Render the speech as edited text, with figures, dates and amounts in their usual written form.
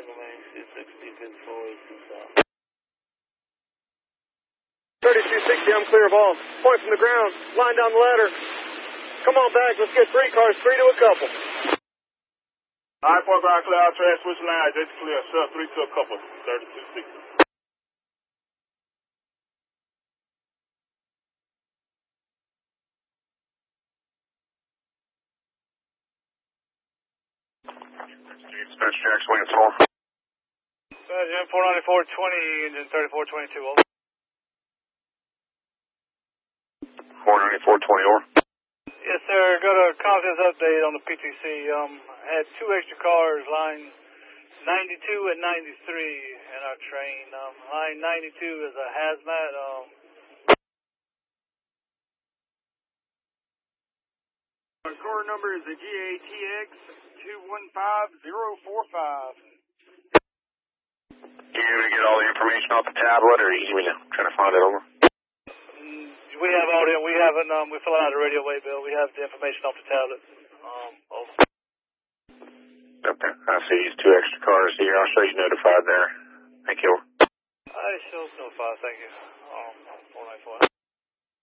Tango Man, 660, 54, 3260, I'm clear of all. Point from the ground, line down the ladder. Come on back, let's get 3 cars, 3 to a couple. Alright, 4 ground clear, out trash, switch lines, that's clear. Sub 3 to a couple, 3260. Dispatch Jack, swing at 4. Sergeant 49420, engine 3422, over. 49420, over. Yes, sir. Got a contest update on the PTC. Had 2 extra cars, line 92 and 93 in our train. Line 92 is a hazmat. Our car number is a GATX 215045. You able to get all the information off the tablet, or you need me to try to find it over? We have all the, we haven't, we fill out a radio waybill. We have the information off the tablet. Over. Okay, I see these 2 extra cars here. I'll show you notified there. Thank you. I show notified, thank you.